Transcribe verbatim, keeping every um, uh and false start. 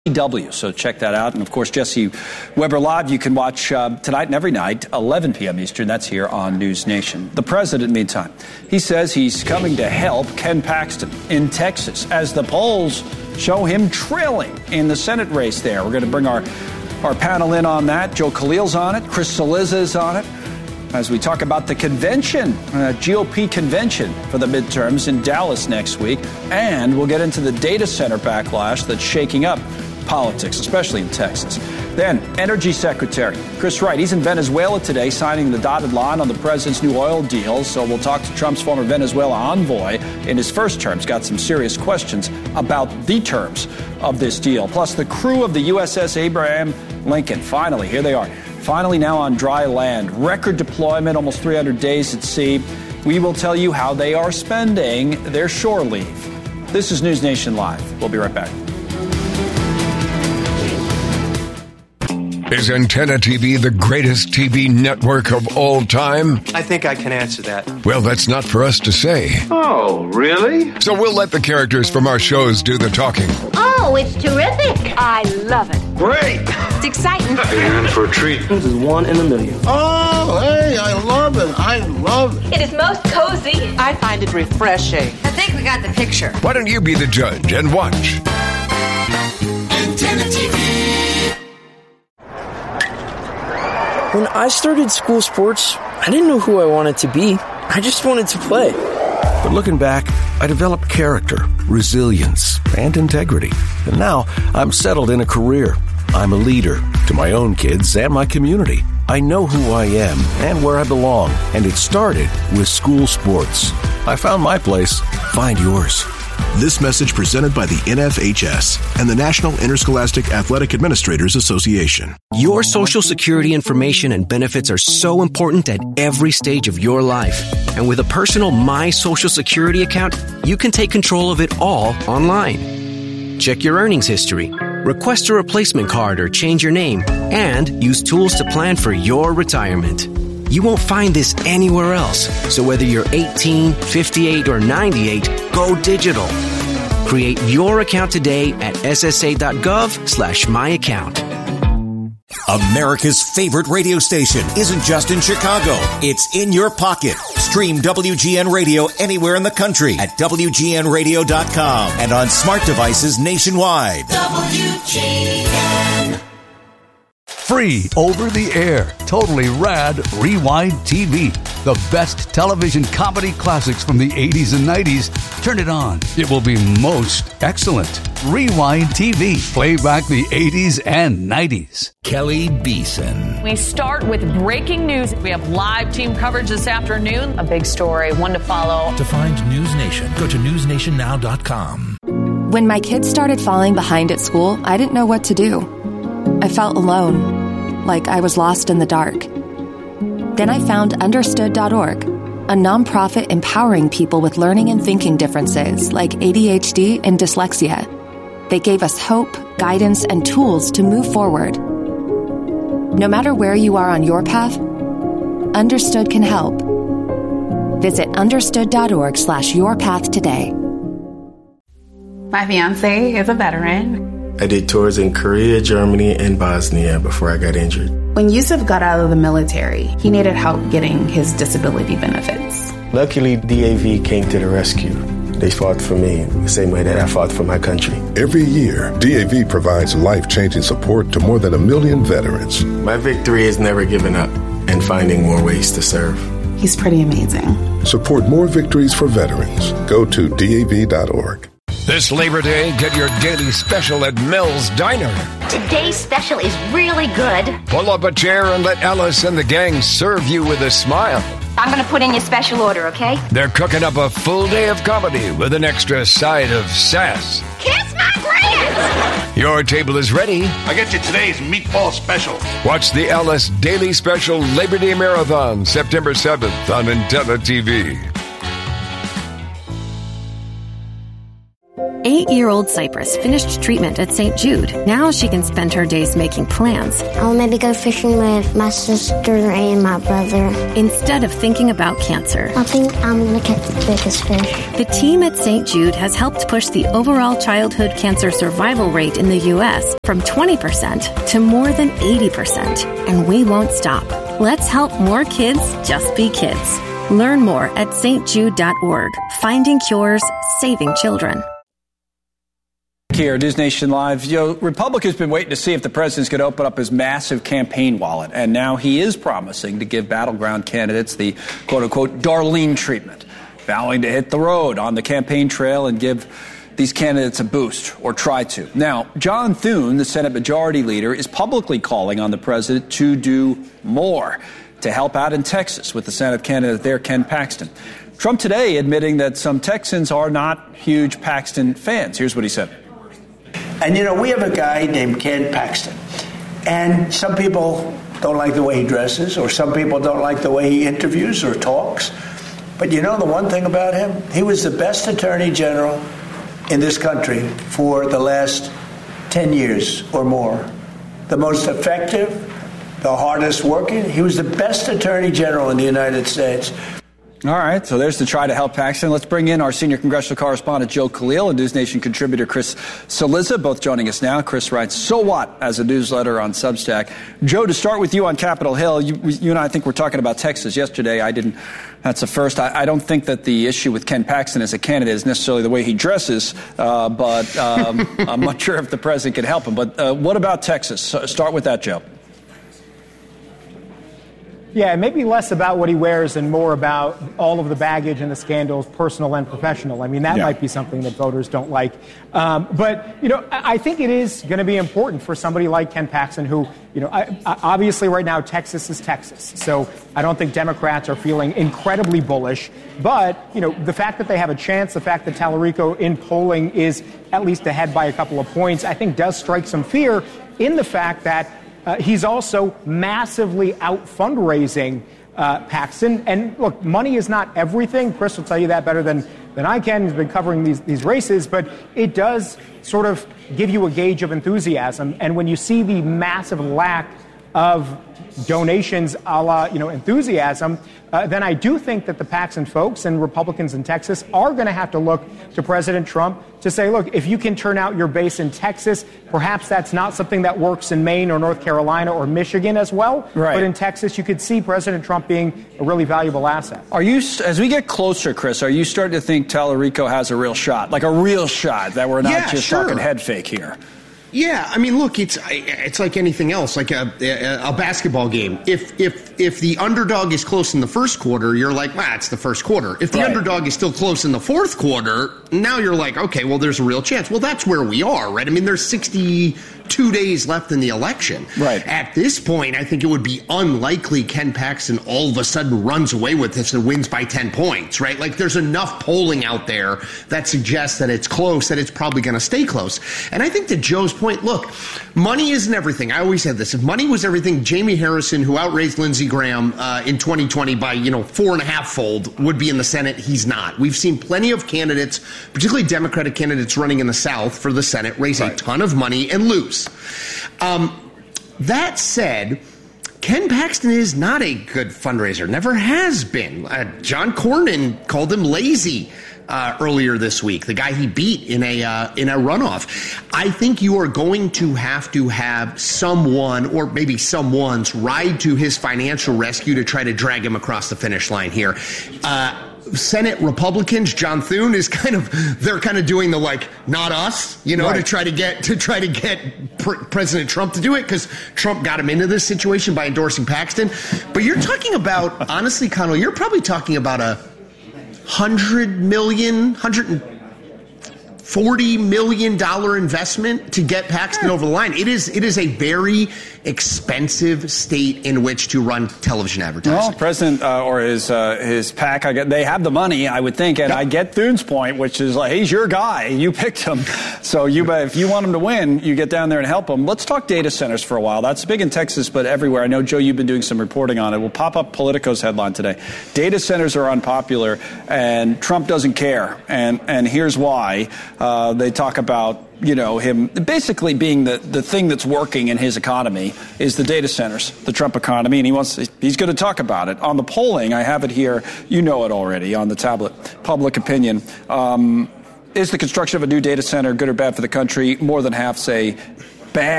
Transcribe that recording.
W. So check that out. And, of course, Jesse Weber Live, you can watch uh, tonight and every night, eleven p.m. Eastern. That's here on News Nation. The president, meantime, he says he's coming to help Ken Paxton in Texas as the polls show him trailing in the Senate race there. We're going to bring our, our panel in on that. Joe Khalil's on it. Chris Cillizza is on it. As we talk about the convention, uh, G O P convention for the midterms in Dallas next week. And we'll get into the data center backlash that's shaking up politics, especially in Texas. Then, Energy Secretary Chris Wright. He's in Venezuela today signing the dotted line on the president's new oil deal. So we'll talk to Trump's former Venezuela envoy in his first term. He's got some serious questions about the terms of this deal. Plus, the crew of the U S S Abraham Lincoln. Finally, here they are. Finally now on dry land. Record deployment, almost three hundred days at sea. We will tell you how they are spending their shore leave. This is News Nation Live. We'll be right back. Is Antenna T V the greatest T V network of all time? I think I can answer that. Well, that's not for us to say. Oh, really? So we'll let the characters from our shows do the talking. Oh, it's terrific. I love it. Great. It's exciting. You're in for a treat. This is one in a million. Oh, hey, I love it. I love it. It is most cozy. I find it refreshing. I think we got the picture. Why don't you be the judge and watch? Antenna T V. When I started school sports, I didn't know who I wanted to be. I just wanted to play. But looking back, I developed character, resilience, and integrity. And now I'm settled in a career. I'm a leader to my own kids and my community. I know who I am and where I belong. And it started with school sports. I found my place. Find yours. This message presented by the N F H S and the National Interscholastic Athletic Administrators Association. Your Social Security information and benefits are so important at every stage of your life. And with a personal My Social Security account, you can take control of it all online. Check your earnings history, request a replacement card or change your name, and use tools to plan for your retirement. You won't find this anywhere else. So whether you're eighteen, fifty-eight, or ninety-eight, go digital. Create your account today at ssa.gov slash my account. America's favorite radio station isn't just in Chicago. It's in your pocket. Stream W G N Radio anywhere in the country at W G N radio dot com and on smart devices nationwide. W G N. Free over the air, totally rad Rewind T V. The best television comedy classics from the eighties and nineties. Turn it on. It will be most excellent. Rewind T V. Play back the eighties and nineties. Kelly Beeson. We start with breaking news. We have live team coverage this afternoon. A big story, one to follow. To find News Nation, go to news nation now dot com. When my kids started falling behind at school, I didn't know what to do. I felt alone, like I was lost in the dark. Then I found understood dot org, a nonprofit empowering people with learning and thinking differences like A D H D and dyslexia. They gave us hope, guidance, and tools to move forward. No matter where you are on your path, Understood can help. Visit understood dot org slash your path today. My fiance is a veteran. I did tours in Korea, Germany, and Bosnia before I got injured. When Yusuf got out of the military, he needed help getting his disability benefits. Luckily, D A V came to the rescue. They fought for me the same way that I fought for my country. Every year, D A V provides life-changing support to more than a million veterans. My victory is never giving up and finding more ways to serve. He's pretty amazing. Support more victories for veterans. Go to D A V dot org. This Labor Day, get your daily special at Mel's Diner. Today's special is really good. Pull up a chair and let Alice and the gang serve you with a smile. I'm going to put in your special order, okay? They're cooking up a full day of comedy with an extra side of sass. Kiss my grits! Your table is ready. I get you today's meatball special. Watch the Alice Daily Special Labor Day Marathon, September seventh on Antenna T V. Eight-year-old Cypress finished treatment at Saint Jude. Now she can spend her days making plans. I'll maybe go fishing with my sister and my brother. Instead of thinking about cancer. I think I'm going to catch the biggest fish. The team at Saint Jude has helped push the overall childhood cancer survival rate in the U S from twenty percent to more than eighty percent. And we won't stop. Let's help more kids just be kids. Learn more at s t jude dot org. Finding cures, saving children. Here, News Nation Live. You know, Republicans have been waiting to see if the president's going to open up his massive campaign wallet. And now he is promising to give battleground candidates the quote-unquote Darlene treatment, vowing to hit the road on the campaign trail and give these candidates a boost, or try to. Now, John Thune, the Senate Majority Leader, is publicly calling on the president to do more to help out in Texas with the Senate candidate there, Ken Paxton. Trump today admitting that some Texans are not huge Paxton fans. Here's what he said. And, you know, we have a guy named Ken Paxton. And some people don't like the way he dresses, or some people don't like the way he interviews or talks. But, you know, the one thing about him, he was the best attorney general in this country for the last ten years or more. The most effective, the hardest working. He was the best attorney general in the United States. All right, so there's to try to help Paxton. Let's bring in our senior congressional correspondent, Joe Khalil, and News Nation contributor Chris Cillizza, both joining us now. Chris writes So What as a newsletter on Substack. Joe, to start with you on Capitol Hill, you, you and I, I think we're talking about Texas yesterday. I didn't, that's the first. I, I don't think that the issue with Ken Paxton as a candidate is necessarily the way he dresses, uh, but um, I'm not sure if the president can help him. But uh, what about Texas? Start with that, Joe. Yeah, maybe less about what he wears and more about all of the baggage and the scandals, personal and professional. I mean, that yeah. might be something that voters don't like. Um, but, you know, I think it is going to be important for somebody like Ken Paxton who, you know, I, I, obviously right now Texas is Texas. So I don't think Democrats are feeling incredibly bullish. But, you know, the fact that they have a chance, the fact that Tallarico in polling is at least ahead by a couple of points, I think does strike some fear in the fact that Uh, he's also massively out fundraising uh, Paxton. And look, money is not everything. Chris will tell you that better than, than I can. He's been covering these, these races. But it does sort of give you a gauge of enthusiasm. And when you see the massive lack of donations a la, you know, enthusiasm, uh, then I do think that the Paxton folks and Republicans in Texas are going to have to look to President Trump to say, look, if you can turn out your base in Texas, perhaps that's not something that works in Maine or North Carolina or Michigan as well. Right. But in Texas, you could see President Trump being a really valuable asset. Are you, as we get closer, Chris, are you starting to think Tallarico has a real shot, like a real shot, that we're not yeah, just sure. talking head fake here? Yeah, I mean, look, it's it's like anything else, like a, a, a basketball game. If if if the underdog is close in the first quarter, you're like, ah, it's the first quarter. If the right. underdog is still close in the fourth quarter, now you're like, okay, well, there's a real chance. Well, that's where we are, right? I mean, there's sixty-two days left in the election. Right. At this point, I think it would be unlikely Ken Paxton all of a sudden runs away with this and wins by ten points, right? Like, there's enough polling out there that suggests that it's close, that it's probably going to stay close. And I think to Joe's point, look, money isn't everything. I always said this. If money was everything, Jamie Harrison, who outraised Lindsey Graham uh, in twenty twenty by, you know, four and a half fold, would be in the Senate. He's not. We've seen plenty of candidates, particularly Democratic candidates running in the South for the Senate, raise right. a ton of money and lose. Um, that said, Ken Paxton is not a good fundraiser. Never has been. Uh, John Cornyn called him lazy uh, earlier this week, the guy he beat in a uh, in a runoff. I think you are going to have to have someone, or maybe someone's, ride to his financial rescue to try to drag him across the finish line here. Uh, Senate Republicans, John Thune is kind of, they're kind of doing the like, not us, you know, right. to try to get to try to get pr- President Trump to do it, because Trump got him into this situation by endorsing Paxton. But you're talking about, honestly, Connell, you're probably talking about a hundred million, hundred forty million dollar investment to get Paxton over the line. It is it is a very expensive state in which to run television advertising. Well, President uh, or his uh, his PAC, I get, they have the money, I would think, and yep. I get Thune's point, which is like, he's your guy. You picked him. So you, if you want him to win, you get down there and help him. Let's talk data centers for a while. That's big in Texas, but everywhere. I know, Joe, you've been doing some reporting on it. We'll pop up Politico's headline today. Data centers are unpopular, and Trump doesn't care. And, and here's why. Uh, they talk about, you know, him basically being the, the thing that's working in his economy is the data centers, the Trump economy, and he wants he's going to talk about it. On the polling, I have it here. You know it already on the tablet. Public opinion. Um, is the construction of a new data center good or bad for the country? More than half say